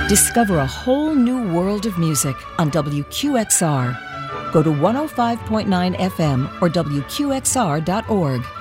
Discover a whole new world of music on WQXR. Go to 105.9 FM or WQXR.org.